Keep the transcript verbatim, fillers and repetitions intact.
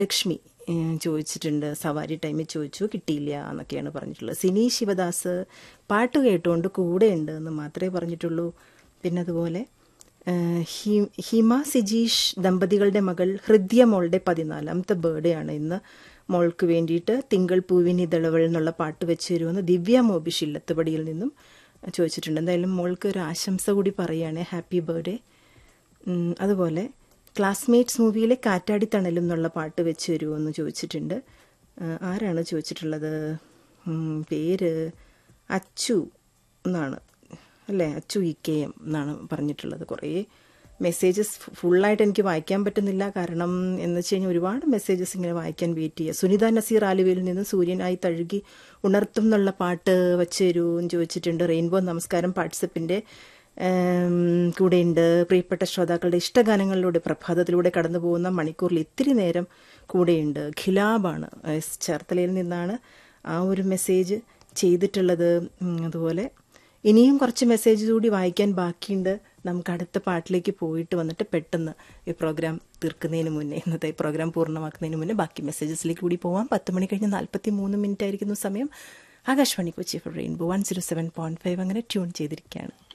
ലക്ഷ്മി ഏഹ്, ചോദിച്ചിട്ടുണ്ട്. സവാരി ടൈമിൽ ചോദിച്ചു, കിട്ടിയില്ല എന്നൊക്കെയാണ് പറഞ്ഞിട്ടുള്ളത്. സിനി ശിവദാസ് പാട്ട് കേട്ടുകൊണ്ട് കൂടെ ഉണ്ട് എന്ന് മാത്രമേ പറഞ്ഞിട്ടുള്ളൂ. പിന്നെ അതുപോലെ ഏഹ്, ഹി- ഹിമ സിജീഷ് ദമ്പതികളുടെ മകൾ ഹൃദ്യ മോളുടെ പതിനാലാമത്തെ ബർത്ത്ഡേ ആണ് ഇന്ന്. മോൾക്ക് വേണ്ടിയിട്ട് തിങ്കൾ പൂവിനി ദളവൾ എന്നുള്ള പാട്ട് വെച്ച് തരുമെന്ന് ദിവ്യ മോബിഷ് ഇല്ലത്തുപടിയിൽ നിന്നും ചോദിച്ചിട്ടുണ്ട്. എന്തായാലും മോൾക്ക് ഒരു ആശംസ കൂടി പറയുകയാണ്, ഹാപ്പി ബർത്ത്ഡേ. ഉം, അതുപോലെ ക്ലാസ്മേറ്റ്സ് മൂവിയിലെ കാറ്റാടി തണലും എന്നുള്ള പാട്ട് വെച്ച് തരുമോ എന്ന് ചോദിച്ചിട്ടുണ്ട്. ആ, ആരാണ് ചോദിച്ചിട്ടുള്ളത്? ഉം, പേര് അച്ചു എന്നാണ് അല്ലേ, അച്ചു ഇ കെ എം എന്നാണ് പറഞ്ഞിട്ടുള്ളത്. കുറേ മെസ്സേജസ് ഫുള്ളായിട്ട് എനിക്ക് വായിക്കാൻ പറ്റുന്നില്ല. കാരണം എന്ന് വെച്ച് കഴിഞ്ഞാൽ ഒരുപാട് മെസ്സേജസ് ഇങ്ങനെ വായിക്കാൻ വെയിറ്റ് ചെയ്യുക. സുനിത നസീർ ആലുവയിൽ നിന്ന് സൂര്യനായി തഴുകി ഉണർത്തും എന്നുള്ള പാട്ട് വെച്ച് തരുമോ എന്ന് ചോദിച്ചിട്ടുണ്ട്. റെയിൻബോ നമസ്കാരം വാട്സപ്പിൻ്റെ കൂടെയുണ്ട്. പ്രിയപ്പെട്ട ശ്രോതാക്കളുടെ ഇഷ്ടഗാനങ്ങളിലൂടെ പ്രഭാതത്തിലൂടെ കടന്നു പോകുന്ന മണിക്കൂറിൽ ഇത്തിരി നേരം കൂടെയുണ്ട്. ഖിലാബാണ്, എസ് ചേർത്തലയിൽ നിന്നാണ് ആ ഒരു മെസ്സേജ് ചെയ്തിട്ടുള്ളത്. ഉം, അതുപോലെ ഇനിയും കുറച്ച് മെസ്സേജ് കൂടി വായിക്കാൻ ബാക്കിയുണ്ട്. നമുക്ക് അടുത്ത പാട്ടിലേക്ക് പോയിട്ട് വന്നിട്ട് പെട്ടെന്ന് ഈ പ്രോഗ്രാം തീർക്കുന്നതിന് മുന്നേ, ഇന്നത്തെ ഈ പ്രോഗ്രാം പൂർണ്ണമാക്കുന്നതിന് മുന്നേ ബാക്കി മെസ്സേജസിലേക്ക് കൂടി പോവാം. പത്ത് മണി കഴിഞ്ഞ് നാൽപ്പത്തി മൂന്ന് മിനിറ്റ് ആയിരിക്കുന്നു സമയം. Akashvani Kochi four rainbow one zero seven point five അങ്ങനെ ട്യൂൺ ചെയ്തിരിക്കുകയാണ്.